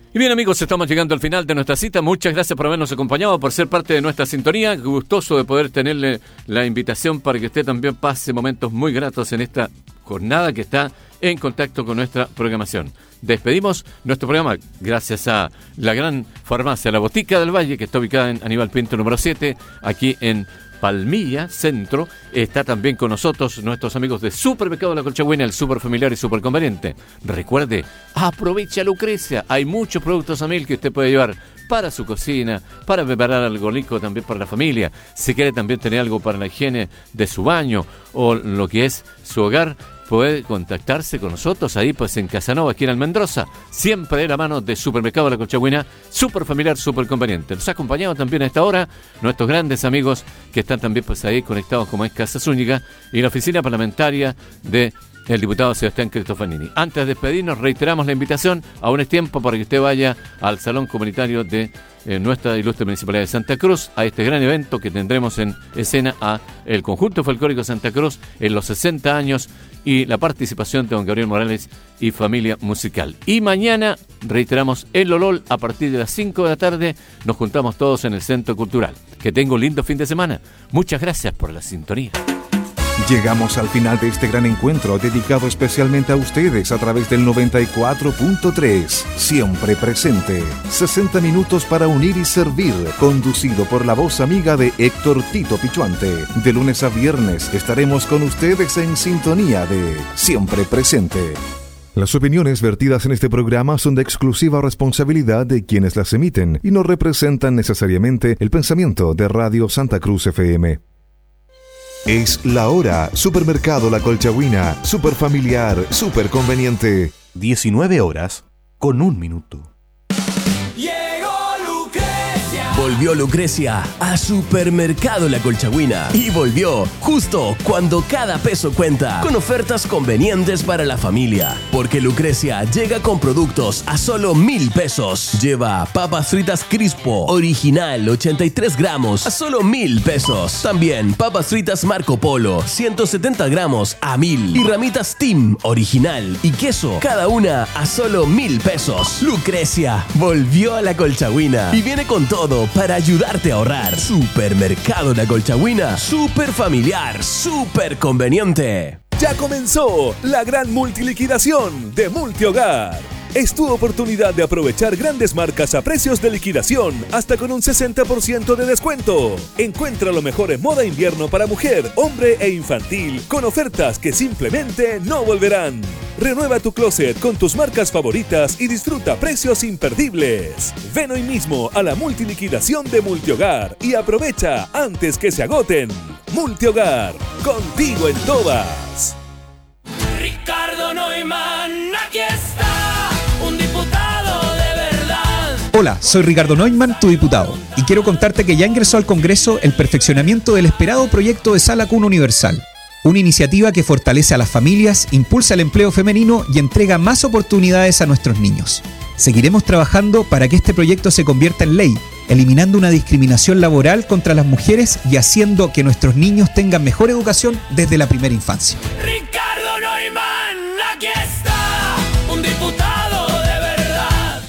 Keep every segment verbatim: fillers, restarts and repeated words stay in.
Y bien, amigos, estamos llegando al final de nuestra cita. Muchas gracias por habernos acompañado, por ser parte de nuestra sintonía. Gustoso de poder tenerle la invitación para que usted también pase momentos muy gratos en esta jornada que está en contacto con nuestra programación. Despedimos nuestro programa gracias a la gran farmacia La Botica del Valle, que está ubicada en Aníbal Pinto número siete, aquí en Palmilla, centro. Está también con nosotros nuestros amigos de Supermercado La Colchagüina, el super familiar y super conveniente. Recuerde, aprovecha Lucrecia. Hay muchos productos a mil que usted puede llevar para su cocina, para preparar algo rico también para la familia. Si quiere también tener algo para la higiene de su baño o lo que es su hogar, puede contactarse con nosotros ahí pues en Casanova, aquí en Almendrosa, siempre de la mano de Supermercado La Colchagüina, super familiar, super conveniente. Nos ha acompañado también a esta hora nuestros grandes amigos que están también pues ahí conectados, como es Casa Zúñiga y la oficina parlamentaria de el diputado Sebastián Cristofanini. Antes de despedirnos, reiteramos la invitación. Aún es tiempo para que usted vaya al Salón Comunitario de eh, nuestra ilustre Municipalidad de Santa Cruz, a este gran evento que tendremos en escena a el Conjunto Folclórico Santa Cruz en los sesenta años y la participación de don Gabriel Morales y familia musical. Y mañana, reiteramos, el Olol a partir de las cinco de la tarde, nos juntamos todos en el Centro Cultural. Que tenga un lindo fin de semana. Muchas gracias por la sintonía. Llegamos al final de este gran encuentro dedicado especialmente a ustedes a través del noventa y cuatro punto tres. Siempre presente. sesenta minutos para unir y servir. Conducido por la voz amiga de Héctor Tito Pichuante. De lunes a viernes estaremos con ustedes en sintonía de Siempre Presente. Las opiniones vertidas en este programa son de exclusiva responsabilidad de quienes las emiten y no representan necesariamente el pensamiento de Radio Santa Cruz F M. Es la hora. Supermercado La Colchagüina. Super familiar, super conveniente. diecinueve horas con un minuto. Volvió Lucrecia a Supermercado La Colchagüina. Y volvió justo cuando cada peso cuenta, con ofertas convenientes para la familia. Porque Lucrecia llega con productos a solo mil pesos. Lleva papas fritas Crispo original ochenta y tres gramos a solo mil pesos. También papas fritas Marco Polo ciento setenta gramos a mil. Y ramitas Team original y queso, cada una a solo mil pesos. Lucrecia volvió a La Colchagüina y viene con todo para ayudarte a ahorrar. Supermercado La Colchagüina, super familiar, super conveniente. Ya comenzó la gran multiliquidación de Multihogar. Es tu oportunidad de aprovechar grandes marcas a precios de liquidación, hasta con un sesenta por ciento de descuento. Encuentra lo mejor en moda invierno para mujer, hombre e infantil, con ofertas que simplemente no volverán. Renueva tu closet con tus marcas favoritas y disfruta precios imperdibles. Ven hoy mismo a la multiliquidación de Multihogar y aprovecha antes que se agoten. Multihogar, contigo en todas. Ricardo Neumann, aquí está, un diputado de verdad. Hola, soy Ricardo Neumann, tu diputado, y quiero contarte que ya ingresó al Congreso el perfeccionamiento del esperado proyecto de Sala Cuna Universal, una iniciativa que fortalece a las familias, impulsa el empleo femenino y entrega más oportunidades a nuestros niños. Seguiremos trabajando para que este proyecto se convierta en ley, eliminando una discriminación laboral contra las mujeres y haciendo que nuestros niños tengan mejor educación desde la primera infancia. Ricardo Neumann, aquí está, un diputado de verdad.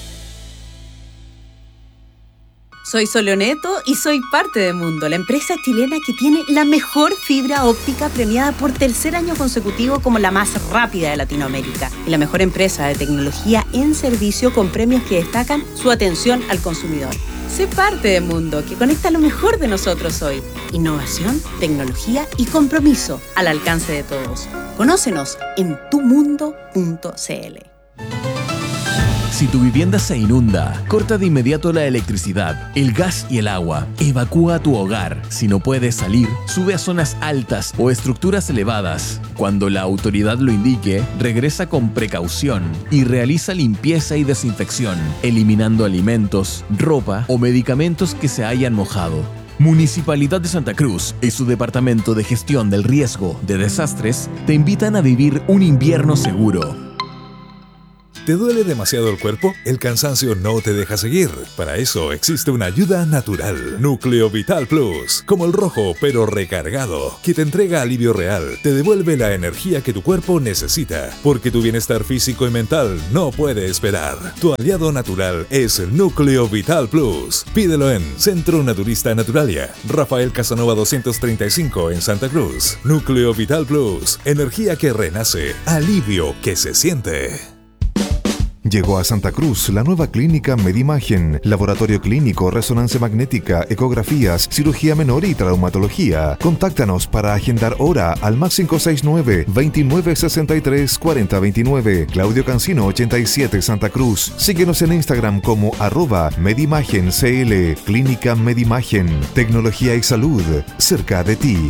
Soy Soloneto y soy parte de Mundo, la empresa chilena que tiene la mejor fibra óptica, premiada por tercer año consecutivo como la más rápida de Latinoamérica, y la mejor empresa de tecnología en servicio con premios que destacan su atención al consumidor. Sé parte de Mundo, que conecta lo mejor de nosotros hoy. Innovación, tecnología y compromiso al alcance de todos. Conócenos en tu mundo punto c l. Si tu vivienda se inunda, corta de inmediato la electricidad, el gas y el agua. Evacúa tu hogar. Si no puedes salir, sube a zonas altas o estructuras elevadas. Cuando la autoridad lo indique, regresa con precaución y realiza limpieza y desinfección, eliminando alimentos, ropa o medicamentos que se hayan mojado. Municipalidad de Santa Cruz y su Departamento de Gestión del Riesgo de Desastres te invitan a vivir un invierno seguro. ¿Te duele demasiado el cuerpo? ¿El cansancio no te deja seguir? Para eso existe una ayuda natural. Núcleo Vital Plus, como el rojo pero recargado, que te entrega alivio real, te devuelve la energía que tu cuerpo necesita, porque tu bienestar físico y mental no puede esperar. Tu aliado natural es Núcleo Vital Plus. Pídelo en Centro Naturista Naturalia, Rafael Casanova doscientos treinta y cinco en Santa Cruz. Núcleo Vital Plus, energía que renace, alivio que se siente. Llegó a Santa Cruz la nueva clínica Medimagen, laboratorio clínico, resonancia magnética, ecografías, cirugía menor y traumatología. Contáctanos para agendar hora al más cinco seis nueve, veintinueve sesenta y tres, cuarenta veintinueve. Claudio Cancino ochenta y siete, Santa Cruz. Síguenos en Instagram como arroba Medimagen C L. Clínica Medimagen, tecnología y salud cerca de ti.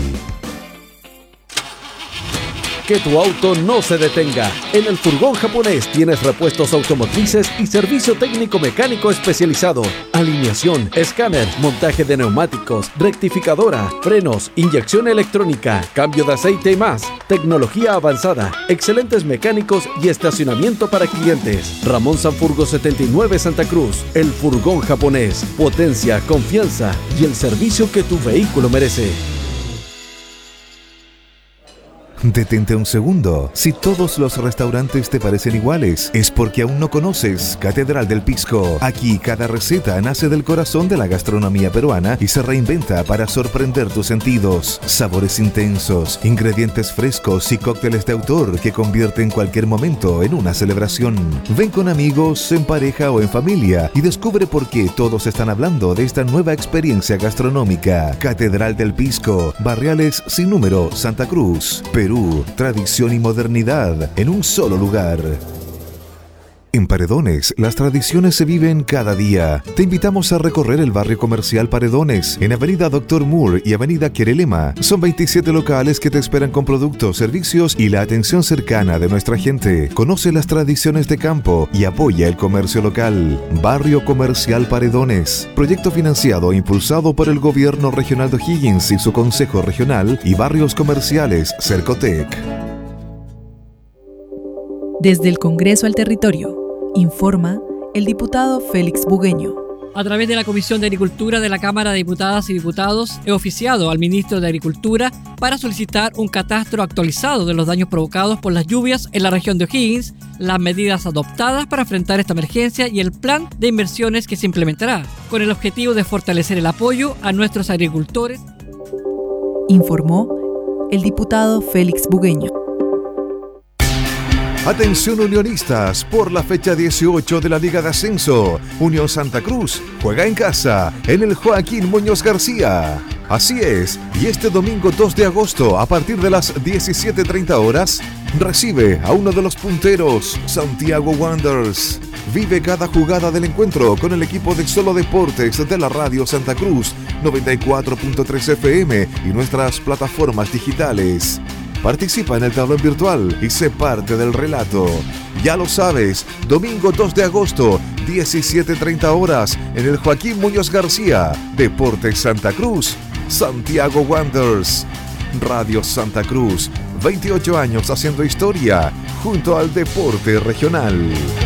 Que tu auto no se detenga. En el Furgón Japonés tienes repuestos automotrices y servicio técnico mecánico especializado. Alineación, escáner, montaje de neumáticos, rectificadora, frenos, inyección electrónica, cambio de aceite y más. Tecnología avanzada, excelentes mecánicos y estacionamiento para clientes. Ramón Sanfurgo setenta y nueve, Santa Cruz. El Furgón Japonés. Potencia, confianza y el servicio que tu vehículo merece. Detente un segundo. Si todos los restaurantes te parecen iguales, es porque aún no conoces Catedral del Pisco. Aquí cada receta nace del corazón de la gastronomía peruana y se reinventa para sorprender tus sentidos. Sabores intensos, ingredientes frescos y cócteles de autor que convierten cualquier momento en una celebración. Ven con amigos, en pareja o en familia y descubre por qué todos están hablando de esta nueva experiencia gastronómica. Catedral del Pisco, Barriales sin número, Santa Cruz, Perú. Tradición y modernidad en un solo lugar. En Paredones, las tradiciones se viven cada día. Te invitamos a recorrer el barrio comercial Paredones, en Avenida Doctor Moore y Avenida Querelema. Son veintisiete locales que te esperan con productos, servicios y la atención cercana de nuestra gente. Conoce las tradiciones de campo y apoya el comercio local. Barrio Comercial Paredones. Proyecto financiado e impulsado por el Gobierno Regional de O'Higgins y su Consejo Regional y Barrios Comerciales Cercotec. Desde el Congreso al Territorio, informa el diputado Félix Bugueño. A través de la Comisión de Agricultura de la Cámara de Diputadas y Diputados, he oficiado al Ministro de Agricultura para solicitar un catastro actualizado de los daños provocados por las lluvias en la región de O'Higgins, las medidas adoptadas para enfrentar esta emergencia y el plan de inversiones que se implementará, con el objetivo de fortalecer el apoyo a nuestros agricultores. Informó el diputado Félix Bugueño. Atención unionistas, por la fecha dieciocho de la Liga de Ascenso, Unión Santa Cruz juega en casa en el Joaquín Muñoz García. Así es, y este domingo dos de agosto, a partir de las diecisiete treinta horas, recibe a uno de los punteros, Santiago Wanderers. Vive cada jugada del encuentro con el equipo de Solo Deportes de la Radio Santa Cruz, noventa y cuatro punto tres F M y nuestras plataformas digitales. Participa en el tablón virtual y sé parte del relato. Ya lo sabes, domingo dos de agosto, diecisiete treinta horas, en el Joaquín Muñoz García, Deportes Santa Cruz, Santiago Wanderers. Radio Santa Cruz, veintiocho años haciendo historia, junto al deporte regional.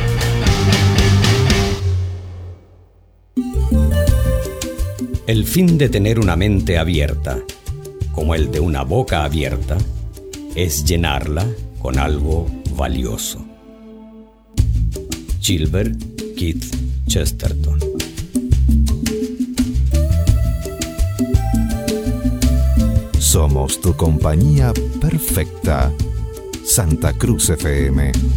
El fin de tener una mente abierta, como el de una boca abierta, es llenarla con algo valioso. Gilbert Keith Chesterton. Somos tu compañía perfecta. Santa Cruz F M.